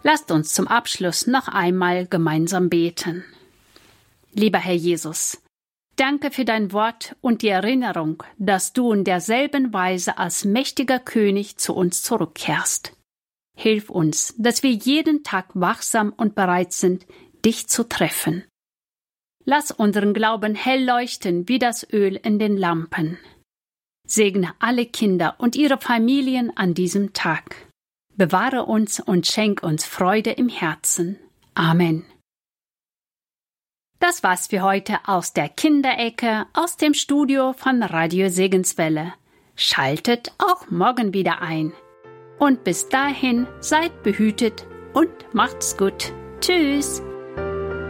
Lasst uns zum Abschluss noch einmal gemeinsam beten. Lieber Herr Jesus, danke für dein Wort und die Erinnerung, dass du in derselben Weise als mächtiger König zu uns zurückkehrst. Hilf uns, dass wir jeden Tag wachsam und bereit sind, dich zu treffen. Lass unseren Glauben hell leuchten wie das Öl in den Lampen. Segne alle Kinder und ihre Familien an diesem Tag. Bewahre uns und schenk uns Freude im Herzen. Amen. Das war's für heute aus der Kinderecke, aus dem Studio von Radio Segenswelle. Schaltet auch morgen wieder ein. Und bis dahin seid behütet und macht's gut. Tschüss!